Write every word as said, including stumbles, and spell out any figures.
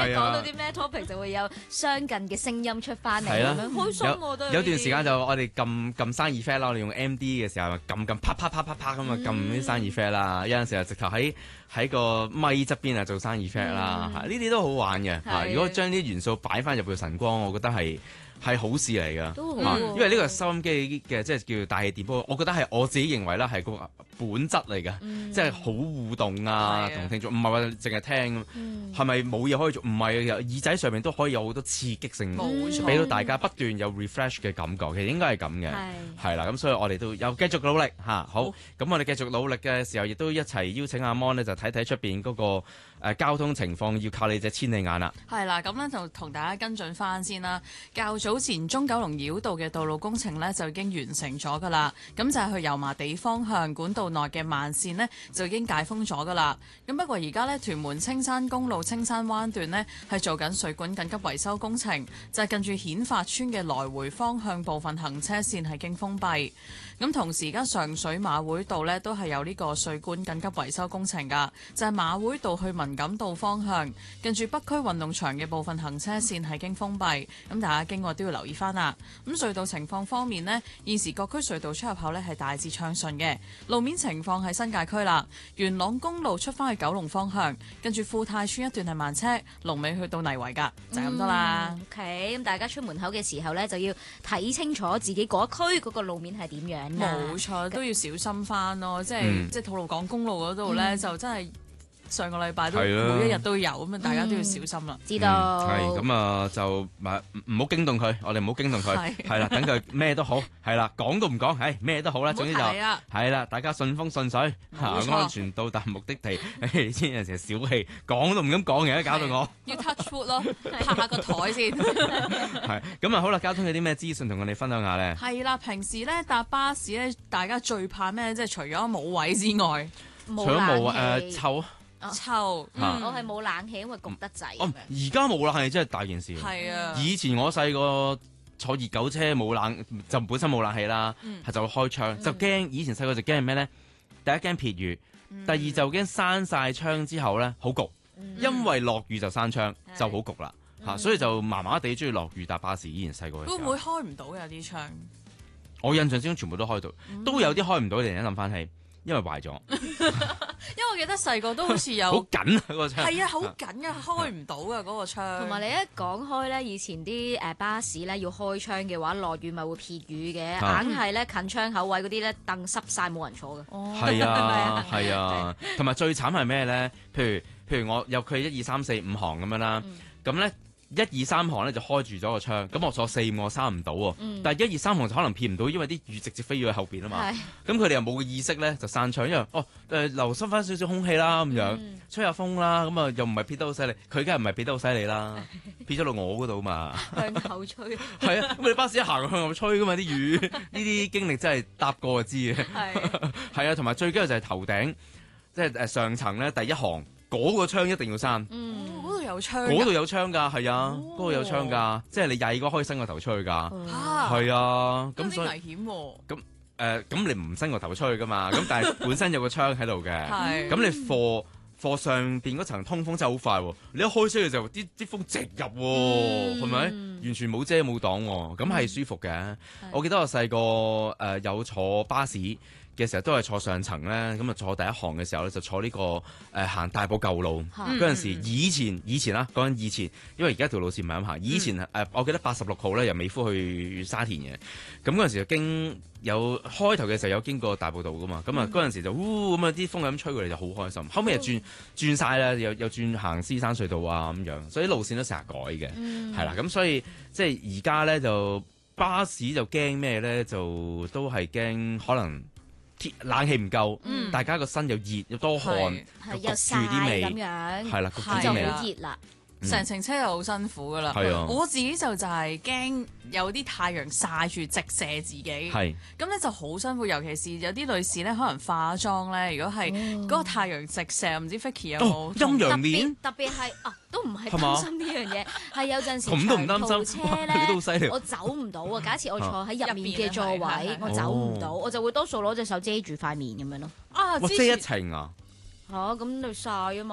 講到啲咩 topic 就會有相近嘅聲音出翻嚟，咁樣開心我都有段時間就我哋撳撳生意 effect 啦，我哋用 M D 嘅時候撳撳啪啪啪啪啪咁啊撳啲生意 effect 啦，有陣時候直頭喺喺個咪側邊啊做生意 effect 啦，呢啲都好玩嘅。如果將啲元素擺翻入去晨光，我覺得係係好事嚟㗎，因為呢個收音機嘅即係叫大氣電波，我覺得係我自己認為啦係個本質嚟㗎，即係好互動啊，同聽眾唔係話淨係聽，係咪冇嘢可以做？唔係，耳仔上面都可以有好多刺激性，俾到大家不斷有 refresh 嘅感覺，其實應該係咁嘅，係啦，咁所以我哋都有繼續努力嚇。好，咁我哋繼續努力嘅時候，亦都一齊邀請阿 Mon 咧，就睇睇出邊嗰個誒交通情況，要靠你隻千里眼啦。 係啦，咁咧就同大家跟進翻先啦。較早前中九龍繞道嘅道路工程呢，就已經完成咗噶啦，咁就係去油麻地方向管道內嘅慢線呢，就已經解封咗噶啦。咁不過而家呢，屯門青山公路青山灣段呢，係做緊水管緊急維修工程，就係、是、近住顯發村嘅來回方向部分行車線係經封閉。咁同時而家上水馬會道呢，都係有呢個水管緊急維修工程噶，就係、是、馬會道去文錦道方向，近住北區運動場嘅部分行車線係經封閉，咁大家經過都要留意翻啦。咁隧道情況方面呢，現時各區隧道出入口呢係大致暢順嘅。路面情況喺新界區啦，元朗公路出翻去九龍方向，跟住富泰村一段係慢車，龍尾去到泥圍噶，就係咁多啦。 嗯、OK，咁大家出門口嘅時候呢，就要睇清楚自己嗰區嗰個路面係點樣。 冇錯，都要小心翻咯，即係、嗯、即係吐露港公路嗰度呢，嗯、就真係。上個禮拜都每一日都有，咁啊大家都要小心啦。 知道係咁啊，就唔唔好驚動佢，我哋唔好驚動佢，係啦，等佢咩都好，係啦，講都唔講，係咩都好啦，總之就係啦，大家順風順水，安全到達目的地。誒，先有陣時小氣，講都唔敢講嘅，搞到我要 touch wood 咯，拍下個台先。 係咁啊，好啦，交通有啲咩資訊同我哋分享下咧？ 係啦，平時咧搭巴士咧，大家最怕咩？即係除咗冇位之外， 除咗冇誒臭。 臭， 嗯、我係冇冷氣，因為焗得滯。 哦，而家冇冷氣真係大件事。 係啊， 以前我細個坐熱狗車冇冷，就本身冇冷氣啦，係、嗯、就開窗，嗯、就驚。以前細個就驚係咩咧？第一驚撇雨，嗯、第二就驚閂晒窗之後咧好焗，嗯、因為落雨就閂窗、嗯、就好焗啦嚇，嗯、所以就麻麻地中意落雨搭巴士。以前細個會唔會開唔到有啲窗？ 我印象之中全部都開到，嗯、都有啲開唔到。突然間諗翻起。因為壞咗， 因為我記得細個都好似有好緊啊個窗， 係啊好緊啊，開唔到啊嗰個窗。 同埋你一講開咧，以前啲誒巴士咧要開窗嘅話，落雨咪會撇雨嘅，硬係咧近窗口位嗰啲咧凳濕晒冇人坐嘅。 哦， 係啊係啊，同埋最慘係咩咧？譬如譬如我有佢一二三四五行咁樣啦，咁咧。一二三行咧就開住咗個窗，咁我坐四五我閂唔到喎，嗯、但係一二三行就可能撇唔到，因為啲雨直接飛咗去後邊啊嘛。咁佢哋又冇個意識咧，就閂窗，因為哦誒、呃、流失翻少少空氣啦咁樣，嗯、吹下風啦，咁啊又唔係撇得好犀利，佢梗係唔係撇得好犀利啦，撇咗落我嗰度嘛。 向後吹。 係啊，咁你巴士一行向後吹噶嘛啲雨，呢啲經歷真係搭過就知嘅。係。係啊，同埋最緊要就係頭頂，即係誒上層咧第一行。嗰個窗一定要閂， 嗯，嗰度有窗， 嗰度有窗㗎，係啊，嗰度有窗㗎，即係你曳嗰可以伸個頭出去㗎，係啊，咁所以危險喎， 咁誒，咁你唔伸個頭出去㗎嘛，咁但係本身有個窗喺度嘅，咁你貨貨上邊嗰層通風真係好快喎，你一開出去就啲啲風直入喎，係咪？完全冇遮冇擋喎，咁係舒服嘅。我記得我細個誒有坐巴士嘅時候都係坐上層咧，咁啊坐第一行嘅時候咧就坐呢、這個誒、呃、行大埔舊路嗰陣、嗯、時，以前以前啦講緊以前，因為而家條路線唔係咁行。以前誒、嗯呃，我記得八十六號咧由美孚去沙田嘅，咁嗰陣時就經有開頭嘅時候有經過大埔道噶嘛，咁啊嗰陣時就呼咁啊啲風咁吹過嚟就好開心。後尾又轉、嗯、轉晒啦，又又轉行獅山隧道啊咁樣，所以路線都成日改嘅，係啦、嗯。咁所以即係而家咧就巴士就驚咩咧？就都係驚可能。冷氣唔夠，嗯、大家個身又熱又多汗，又焗住啲味，係啦，焗住啲味， 好熱啦。 成程車又好辛苦噶啦， 啊、 我自己就就係驚有啲太陽曬住直射自己，咁咧就好辛苦。尤其是有啲女士咧，可能化妝咧，如果係嗰個太陽直射，唔知 Vicky 有冇陰陽面？ 特別係啊，都唔係擔心呢樣嘢，係有陣時咁都唔擔心車咧， 都好犀利。 我走唔到啊！假設我坐喺入面嘅座位，我走唔到，我就會多數攞隻手遮住塊面咁樣咯。 啊， 遮一程啊！ 嚇，咁你曬啊嘛〜